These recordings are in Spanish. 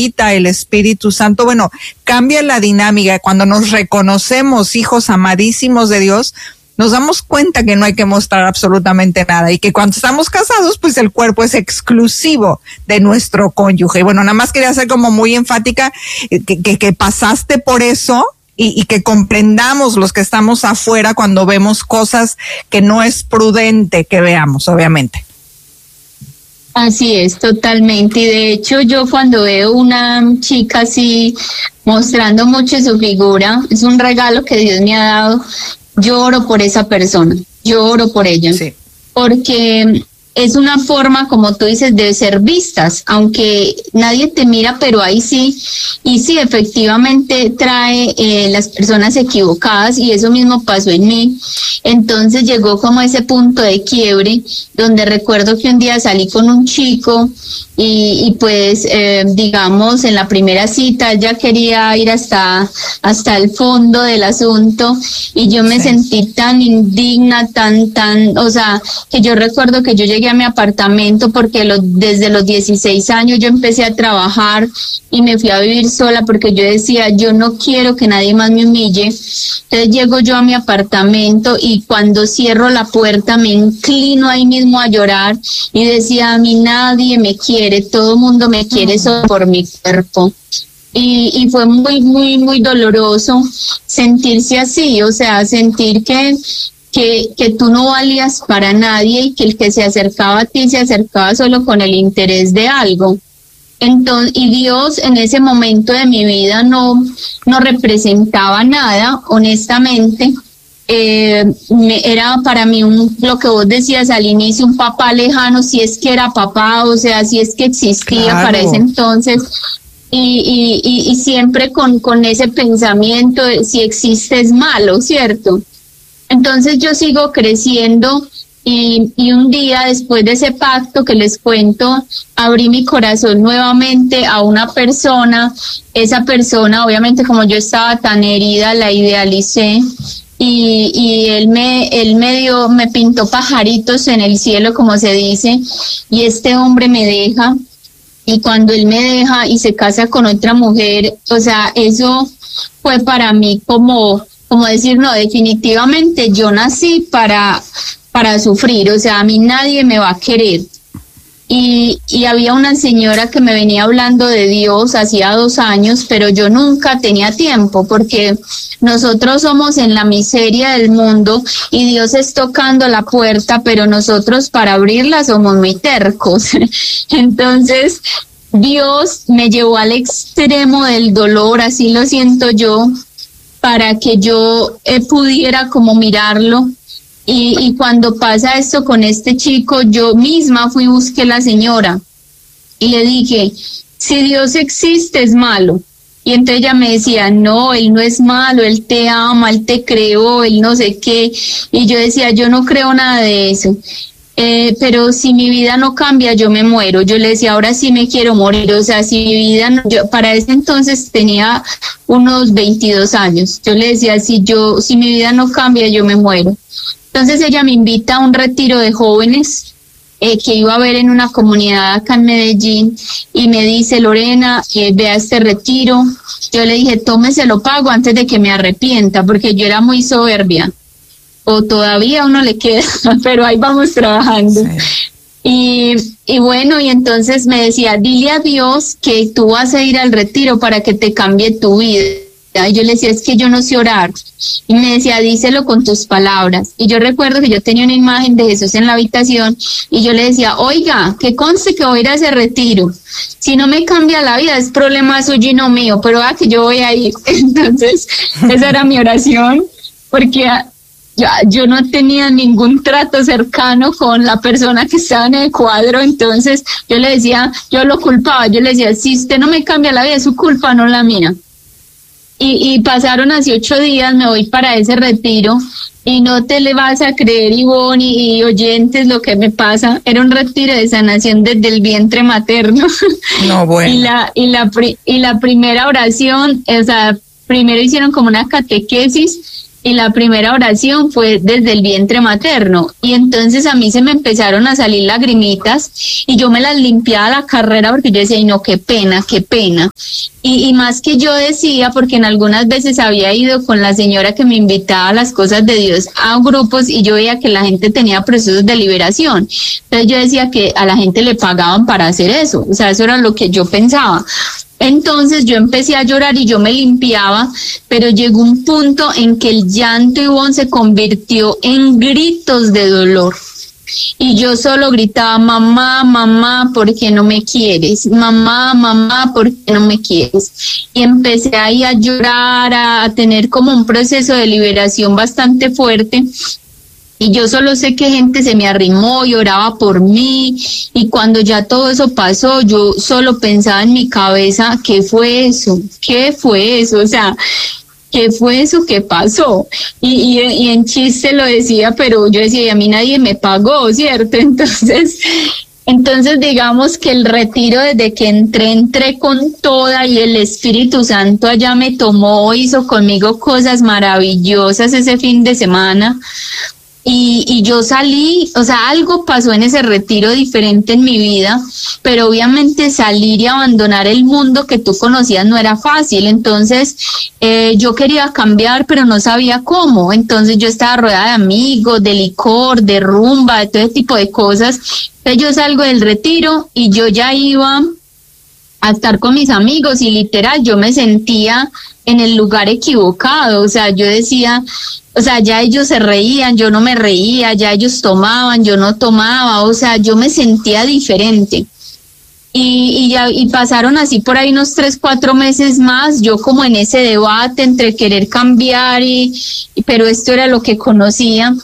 visita el Espíritu Santo, bueno, cambia la dinámica. Cuando nos reconocemos hijos amadísimos de Dios, nos damos cuenta que no hay que mostrar absolutamente nada y que cuando estamos casados, pues el cuerpo es exclusivo de nuestro cónyuge. Y bueno, nada más quería ser como muy enfática que pasaste por eso y que comprendamos los que estamos afuera cuando vemos cosas que no es prudente que veamos, obviamente. Así es, totalmente. Y de hecho, yo cuando veo una chica así mostrando mucho su figura, es un regalo que Dios me ha dado. Yo oro por esa persona, yo oro por ella, sí, porque es una forma, como tú dices, de ser vistas, aunque nadie te mira, pero ahí sí, y sí, efectivamente trae las personas equivocadas, y eso mismo pasó en mí. Entonces llegó como ese punto de quiebre, donde recuerdo que un día salí con un chico, y pues digamos en la primera cita ella quería ir hasta el fondo del asunto, y yo me sentí tan indigna, o sea, que yo recuerdo que yo llegué a mi apartamento porque desde los 16 años yo empecé a trabajar y me fui a vivir sola porque yo decía, yo no quiero que nadie más me humille. Entonces llego yo a mi apartamento y cuando cierro la puerta me inclino ahí mismo a llorar y decía, a mí nadie me quiere, todo el mundo me quiere solo por mi cuerpo. Y fue muy, muy, muy doloroso sentirse así, o sea, sentir que tú no valías para nadie y que el que se acercaba a ti se acercaba solo con el interés de algo. Entonces, y Dios en ese momento de mi vida no representaba nada, honestamente. Era para mí lo que vos decías al inicio, un papá lejano, si es que era papá, o sea, si es que existía, claro, para ese entonces. Y siempre con ese pensamiento de si existe es malo, ¿cierto? Entonces yo sigo creciendo y un día después de ese pacto que les cuento, abrí mi corazón nuevamente a una persona. Esa persona, obviamente como yo estaba tan herida, la idealicé y él me pintó pajaritos en el cielo, como se dice, y este hombre me deja. Y cuando él me deja y se casa con otra mujer, o sea, eso fue para mí como decir, no, definitivamente yo nací para sufrir, o sea, a mí nadie me va a querer. Y había una señora que me venía hablando de Dios hacía 2 años, pero yo nunca tenía tiempo porque nosotros somos en la miseria del mundo y Dios es tocando la puerta, pero nosotros para abrirla somos muy tercos. Entonces, Dios me llevó al extremo del dolor, así lo siento yo, para que yo pudiera como mirarlo. Y cuando pasa esto con este chico, yo misma fui y busqué a la señora y le dije, si Dios existe es malo. Y entonces ella me decía, no, él no es malo, él te ama, él te creó, él no sé qué. Y yo decía, yo no creo nada de eso. Pero si mi vida no cambia, yo me muero. Yo le decía, ahora sí me quiero morir. O sea, si mi vida, yo para ese entonces tenía unos 22 años. Yo le decía, si mi vida no cambia, yo me muero. Entonces ella me invita a un retiro de jóvenes que iba a haber en una comunidad acá en Medellín y me dice, Lorena, ve a este retiro. Yo le dije, tómese, lo pago antes de que me arrepienta, porque yo era muy soberbia. O todavía uno le queda, pero ahí vamos trabajando. Sí. Y bueno, y entonces me decía, dile a Dios que tú vas a ir al retiro para que te cambie tu vida. Y yo le decía, es que yo no sé orar. Y me decía, díselo con tus palabras. Y yo recuerdo que yo tenía una imagen de Jesús en la habitación y yo le decía, oiga, que conste que voy a ir a ese retiro. Si no me cambia la vida, es problema suyo y no mío, pero que yo voy a ir. Entonces, esa era mi oración, porque yo no tenía ningún trato cercano con la persona que estaba en el cuadro. Entonces, yo le decía, yo lo culpaba. Yo le decía, si usted no me cambia la vida, es su culpa, no la mía. Y pasaron así 8 días, me voy para ese retiro y no te le vas a creer, Ivonne y oyentes, lo que me pasa. Era un retiro de sanación desde el vientre materno. No, bueno. Y la primera oración, o sea, primero hicieron como una catequesis Y la primera oración fue desde el vientre materno. Y entonces a mí se me empezaron a salir lagrimitas y yo me las limpiaba a la carrera porque yo decía, ay no, qué pena, qué pena. Y más que yo decía, porque en algunas veces había ido con la señora que me invitaba a las cosas de Dios a grupos y yo veía que la gente tenía procesos de liberación. Entonces yo decía que a la gente le pagaban para hacer eso. O sea, eso era lo que yo pensaba. Entonces yo empecé a llorar y yo me limpiaba, pero llegó un punto en que el llanto, Ivonne, se convirtió en gritos de dolor. Y yo solo gritaba, mamá, mamá, ¿por qué no me quieres? Mamá, mamá, ¿por qué no me quieres? Y empecé ahí a llorar, a tener como un proceso de liberación bastante fuerte. Y yo solo sé que gente se me arrimó y oraba por mí. Y cuando ya todo eso pasó, yo solo pensaba en mi cabeza, ¿qué fue eso? ¿Qué fue eso? O sea, ¿qué fue eso que pasó? Y en chiste lo decía, pero yo decía, y a mí nadie me pagó, ¿cierto? Entonces digamos que el retiro desde que entré con toda y el Espíritu Santo allá me tomó, hizo conmigo cosas maravillosas ese fin de semana. Y yo salí, o sea, algo pasó en ese retiro diferente en mi vida, pero obviamente salir y abandonar el mundo que tú conocías no era fácil. Entonces yo quería cambiar, pero no sabía cómo. Entonces yo estaba rodeada de amigos, de licor, de rumba, de todo ese tipo de cosas. Entonces yo salgo del retiro y yo ya iba a estar con mis amigos y literal yo me sentía en el lugar equivocado. O sea, yo decía, o sea, ya ellos se reían, yo no me reía, ya ellos tomaban, yo no tomaba, o sea, yo me sentía diferente. Y pasaron así por ahí unos 3-4 meses más, yo como en ese debate entre querer cambiar pero esto era lo que conocía.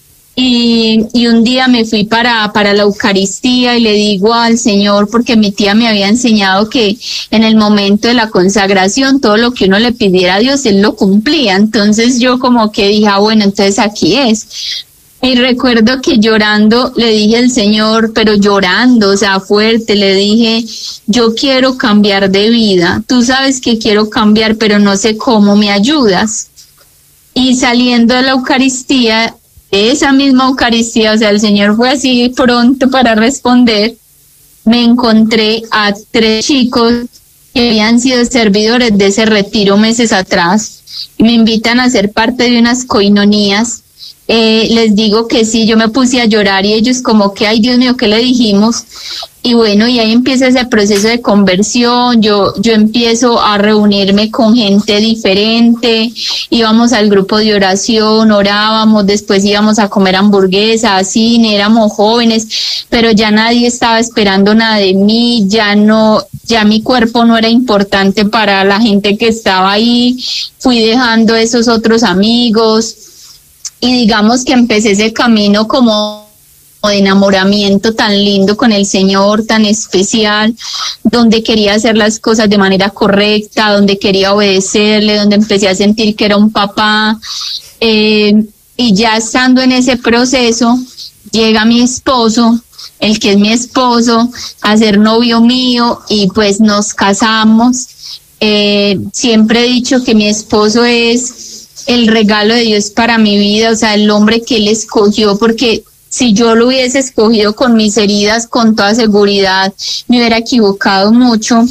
Y un día me fui para la Eucaristía y le digo al Señor, porque mi tía me había enseñado que en el momento de la consagración todo lo que uno le pidiera a Dios, Él lo cumplía. Entonces yo como que dije, bueno, entonces aquí es. Y recuerdo que llorando le dije al Señor, pero llorando, o sea, fuerte, le dije, yo quiero cambiar de vida. Tú sabes que quiero cambiar, pero no sé cómo, ¿me ayudas? Y saliendo de la Eucaristía, esa misma Eucaristía, o sea, el Señor fue así pronto para responder, me encontré a 3 chicos que habían sido servidores de ese retiro meses atrás y me invitan a ser parte de unas coinonías. Les digo que sí, yo me puse a llorar y ellos como que, ay Dios mío, ¿qué le dijimos? Y bueno, y ahí empieza ese proceso de conversión, yo empiezo a reunirme con gente diferente, íbamos al grupo de oración, orábamos, después íbamos a comer hamburguesa, a cine, éramos jóvenes, pero ya nadie estaba esperando nada de mí, ya mi cuerpo no era importante para la gente que estaba ahí, fui dejando esos otros amigos y digamos que empecé ese camino como de enamoramiento tan lindo con el Señor, tan especial, donde quería hacer las cosas de manera correcta, donde quería obedecerle, donde empecé a sentir que era un papá. Y ya estando en ese proceso, llega mi esposo, el que es mi esposo, a ser novio mío y pues nos casamos. Siempre he dicho que mi esposo es el regalo de Dios para mi vida, o sea, el hombre que Él escogió, porque si yo lo hubiese escogido con mis heridas, con toda seguridad, me hubiera equivocado mucho.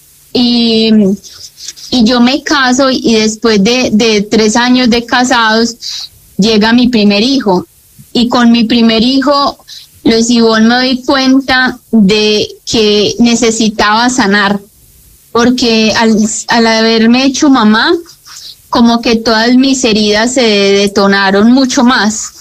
Y yo me caso y después de 3 años de casados, llega mi primer hijo. Y con mi primer hijo, Ivonne, me doy cuenta de que necesitaba sanar. Porque al haberme hecho mamá, como que todas mis heridas se detonaron mucho más.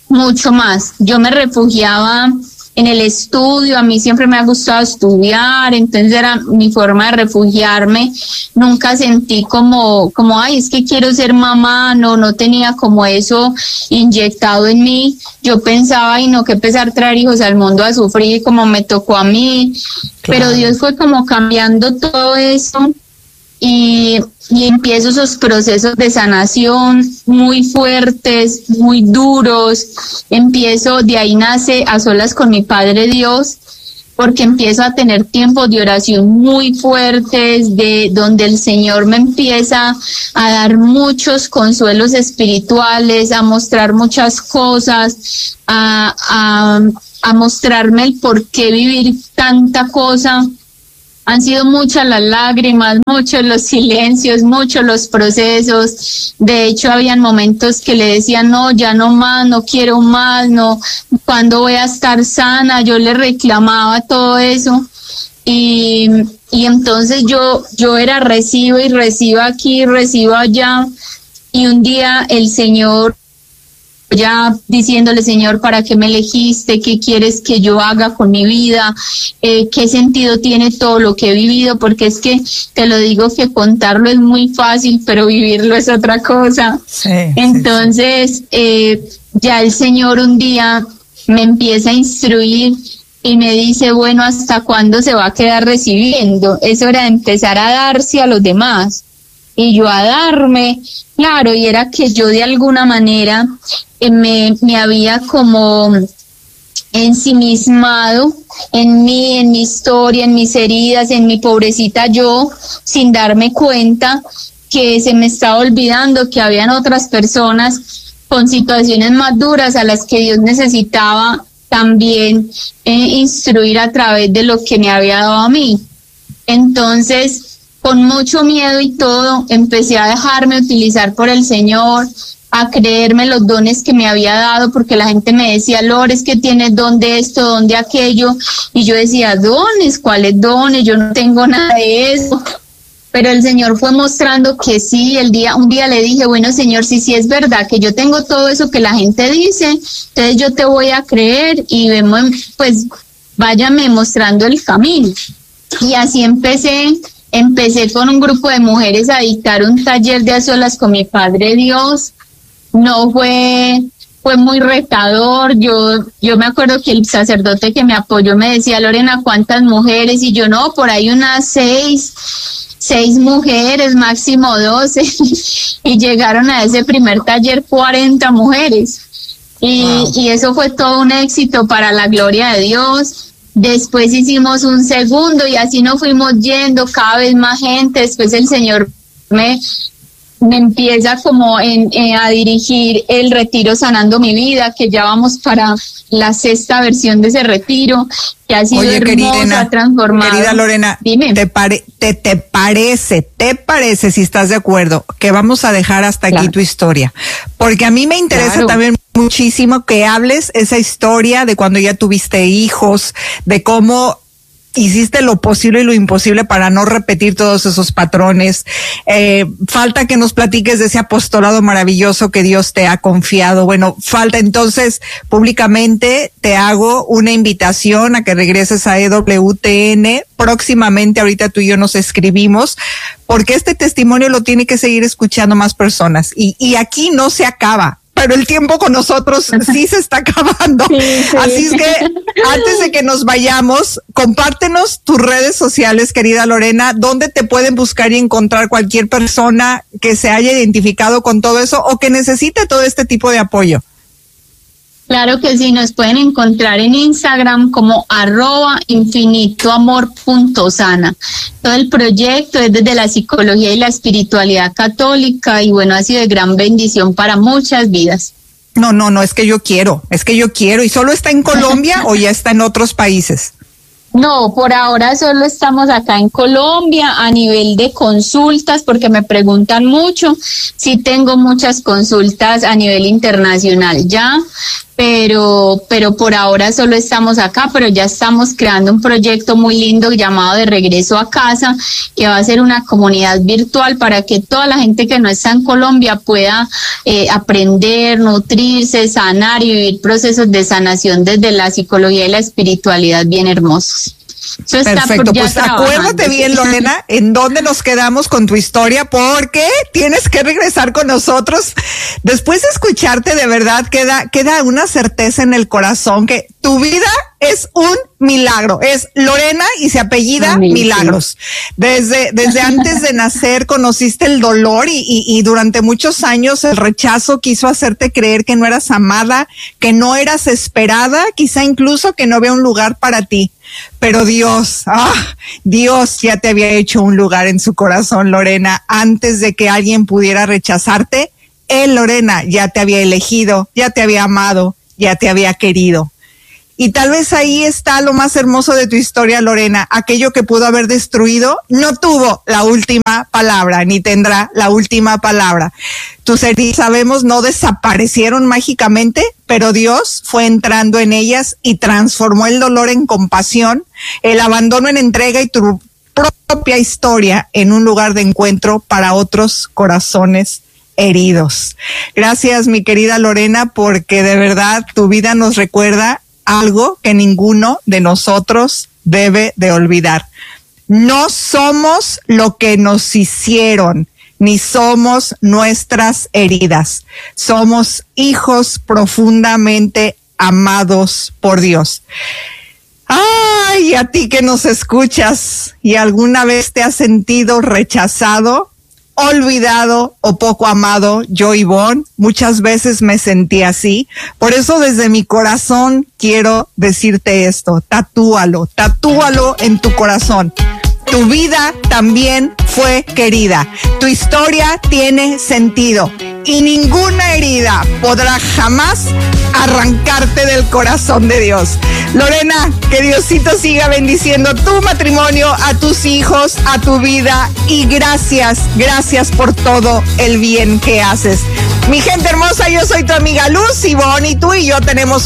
Yo me refugiaba en el estudio, a mí siempre me ha gustado estudiar, entonces era mi forma de refugiarme. Nunca sentí como ay, es que quiero ser mamá, no tenía como eso inyectado en mí. Yo pensaba, ay no, qué pesar traer hijos al mundo a sufrir como me tocó a mí. Claro. Pero Dios fue como cambiando todo eso. Y empiezo esos procesos de sanación muy fuertes, muy duros. De ahí nace A Solas con mi Padre Dios, porque empiezo a tener tiempos de oración muy fuertes, de donde el Señor me empieza a dar muchos consuelos espirituales, a mostrar muchas cosas, a mostrarme el por qué vivir tanta cosa. Han sido muchas las lágrimas, muchos los silencios, muchos los procesos. De hecho, habían momentos que le decía, no, ya no más, no quiero más, no, ¿cuándo voy a estar sana? Yo le reclamaba todo eso. Y entonces yo era recibo y recibo aquí, recibo allá. Y un día el Señor, ya diciéndole, Señor, ¿para qué me elegiste? ¿Qué quieres que yo haga con mi vida? ¿Qué sentido tiene todo lo que he vivido? Porque es que te lo digo que contarlo es muy fácil, pero vivirlo es otra cosa. Sí, entonces, ya el Señor un día me empieza a instruir y me dice, bueno, ¿hasta cuándo se va a quedar recibiendo? Es hora de empezar a darse a los demás. Y yo a darme, claro, y era que yo de alguna manera me había como ensimismado en mí, en mi historia, en mis heridas, en mi pobrecita yo, sin darme cuenta que se me estaba olvidando que habían otras personas con situaciones más duras a las que Dios necesitaba también instruir a través de lo que me había dado a mí. Entonces, con mucho miedo y todo, empecé a dejarme utilizar por el Señor, a creerme los dones que me había dado, porque la gente me decía, Lores, que tienes don de esto, don de aquello, y yo decía, ¿dones? ¿Cuáles dones? Yo no tengo nada de eso. Pero el Señor fue mostrando que sí. Un día le dije, bueno, Señor, si es verdad que yo tengo todo eso que la gente dice, entonces yo te voy a creer y vemos, pues, váyame mostrando el camino. Y así empecé con un grupo de mujeres a dictar un taller de a solas con mi Padre Dios. No fue muy retador. Yo me acuerdo que el sacerdote que me apoyó me decía, Lorena, ¿cuántas mujeres? Y yo, no, por ahí unas 6 mujeres, máximo 12. Y llegaron a ese primer taller 40 mujeres. Y eso fue todo un éxito para la gloria de Dios. Después hicimos un segundo y así nos fuimos yendo, cada vez más gente. Después el Señor me empieza como a dirigir el retiro Sanando Mi Vida, que ya vamos para la 6ª versión de ese retiro, que ha sido hermosa, transformada. Querida Lorena, dime. ¿Te parece, si estás de acuerdo, que vamos a dejar hasta aquí tu historia? Porque a mí me interesa también muchísimo que hables esa historia de cuando ya tuviste hijos, de cómo hiciste lo posible y lo imposible para no repetir todos esos patrones. Falta que nos platiques de ese apostolado maravilloso que Dios te ha confiado. Bueno, falta entonces, públicamente te hago una invitación a que regreses a EWTN. Próximamente, ahorita tú y yo nos escribimos, porque este testimonio lo tiene que seguir escuchando más personas. Y aquí no se acaba. Pero el tiempo con nosotros sí se está acabando. Sí. Así es que antes de que nos vayamos, compártenos tus redes sociales, querida Lorena, donde te pueden buscar y encontrar cualquier persona que se haya identificado con todo eso o que necesite todo este tipo de apoyo. Claro que sí, nos pueden encontrar en Instagram como @infinitoamor.sana. Todo el proyecto es desde la psicología y la espiritualidad católica y bueno, ha sido de gran bendición para muchas vidas. No, es que yo quiero. ¿Y solo está en Colombia o ya está en otros países? No, por ahora solo estamos acá en Colombia a nivel de consultas, porque me preguntan mucho. Sí tengo muchas consultas a nivel internacional ya, pero por ahora solo estamos acá, pero ya estamos creando un proyecto muy lindo llamado De Regreso a Casa, que va a ser una comunidad virtual para que toda la gente que no está en Colombia pueda aprender, nutrirse, sanar y vivir procesos de sanación desde la psicología y la espiritualidad bien hermosos. Perfecto, pues acuérdate bien, Lorena, en dónde nos quedamos con tu historia, porque tienes que regresar con nosotros. Después de escucharte, de verdad queda una certeza en el corazón que tu vida es un milagro. Es Lorena y se apellida Milagros. Desde antes de nacer conociste el dolor y durante muchos años el rechazo quiso hacerte creer que no eras amada, que no eras esperada, quizá incluso que no había un lugar para ti. pero Dios ya te había hecho un lugar en su corazón, Lorena, antes de que alguien pudiera rechazarte. Él, Lorena, ya te había elegido, ya te había amado, ya te había querido. Y tal vez ahí está lo más hermoso de tu historia, Lorena. Aquello que pudo haber destruido no tuvo la última palabra, ni tendrá la última palabra. Tus heridas, sabemos, no desaparecieron mágicamente, pero Dios fue entrando en ellas y transformó el dolor en compasión, el abandono en entrega y tu propia historia en un lugar de encuentro para otros corazones heridos. Gracias, mi querida Lorena, porque de verdad tu vida nos recuerda algo que ninguno de nosotros debe de olvidar. No somos lo que nos hicieron, ni somos nuestras heridas. Somos hijos profundamente amados por Dios. Ay, a ti que nos escuchas y alguna vez te has sentido rechazado, olvidado o poco amado, yo, Ivonne, muchas veces me sentí así. Por eso desde mi corazón quiero decirte esto: tatúalo en tu corazón. Tu vida también fue querida. Tu historia tiene sentido y ninguna herida podrá jamás arrancarte del corazón de Dios. Lorena, que Diosito siga bendiciendo tu matrimonio, a tus hijos, a tu vida, y gracias por todo el bien que haces. Mi gente hermosa, yo soy tu amiga Luz, Ivonne, y tú y yo tenemos